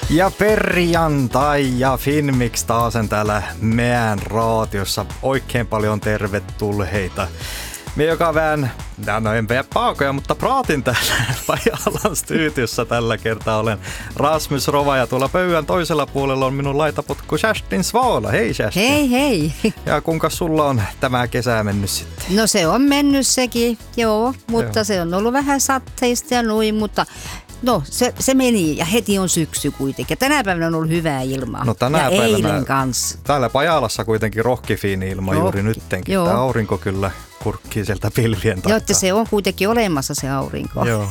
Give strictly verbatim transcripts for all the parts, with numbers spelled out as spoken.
Ja perjantai ja Finmix taasen täällä meidän raatiossa. Oikein paljon tervetulleita. Me joka vähän, no en vielä paakoja, mutta praatin täällä Pajalan studiossa tällä kertaa. Olen Rasmus Rova ja tuolla pöydän toisella puolella on minun laitaputku Kerstin Svala. Hei Kerstin. Hei hei. Ja kuinka sulla on tämä kesä mennyt sitten? No se on mennyt sekin, joo, mutta joo. Se on ollut vähän satteista ja noin, mutta no se, se meni ja heti on syksy kuitenkin. Tänä päivänä on ollut hyvää ilmaa. No tänä ja päivänä eilen kanssa. Täällä Pajalassa kuitenkin rohkifiini ilma joo, juuri nyttenkin. Joo. Tämä aurinko kyllä kurkkii sieltä pilvien takaa. Joo, että se on kuitenkin olemassa se aurinko. Joo.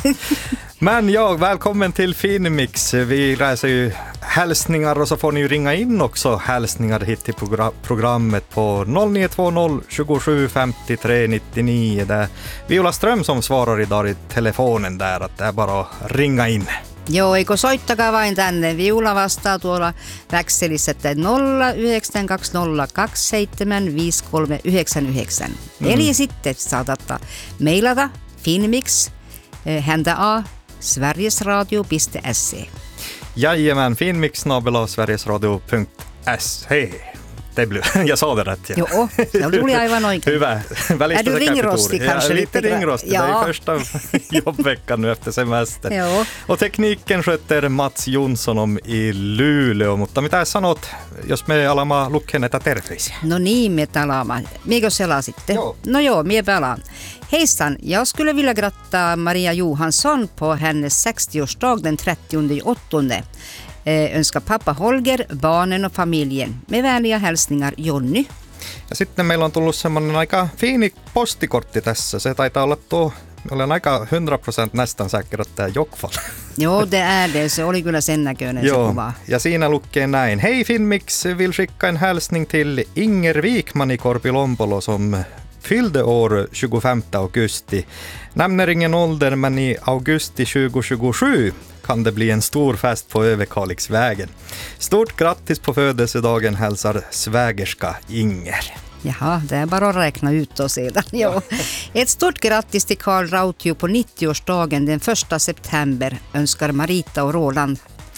Men ja, välkommen till Finmix. Vi läser ju hälsningar och så får ni ju ringa in också hälsningar hit till progra- programmet på noll nio två noll tjugosju femtiotre nittionio. Det är Viola Ström som svarar idag i telefonen där, att det är bara att ringa in. Joo, eikö soittakaa vain tänne. Viula vastaa tuolla väkselissä, että nolla yhdeksän kaksi nolla kaksi seitsemän viisi kolme yhdeksän yhdeksän. Mm. Eli sitten saatatte mailata Finmix, häntä a sverigesradio piste se. Jajamän, Finmix snabel-a sverigesradio punkt se. Hei, det blev, jag sa det rätt. Ja. Joo, se tuli aivan oikein. Hyvä. Välistä är du ringrostig kanske? Ja, lite ringrostig. Ja. Det är första jobbveckan nu efter semester. Joo. Och tekniken sköter Mats Jonsson om i Luleå. Mutta mitä sanot, jos me alamme lukea näitä terveisiä? No niin, me talamaan. Miekö selaa sitten? Joo. No joo, mie pelaan. Hejsan, jag skulle vilja gratta Maria Johansson på hennes sextioårsdag den trettionde åttonde. Eh, önskar pappa Holger, barnen och familjen. Med vänliga hälsningar, Jonny. Ja sitten meillä on tullut semmoinen aika fiini postikortti tässä. Se taitaa olla tuo, olen aika hundra procent nästan säker, että tämä Jokval. Joo, det är det. Se oli kyllä sen näköinen se kuva. Ja siinä lukee näin. Hej Finmix, vill skicka en hälsning till Inger Wikman i Korpilompolo som fyllde år tjugofemte augusti. Nämner ingen ålder, men i augusti tjugohundratjugosju kan det bli en stor fest på Överkalixvägen. Stort grattis på födelsedagen hälsar svägerska Inger. Jaha, det är bara att räkna ut då sedan. Jo. Ett stort grattis till Karl Rautio på nittioårsdagen den första september önskar Marita och Roland.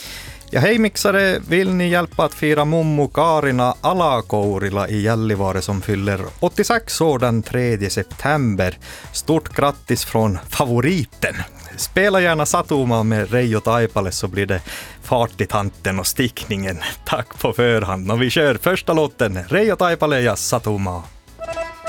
Ja hej mixare, vill ni hjälpa att fira mommo Karina Alakourila i Gällivare som fyller åttiosex år den tredje september. Stort grattis från favoriten. Spela gärna Satuma med Reijo Taipale så blir det fart i tanten och stickningen. Tack på förhand. Och vi kör första låten Reijo Taipale ja Satuma.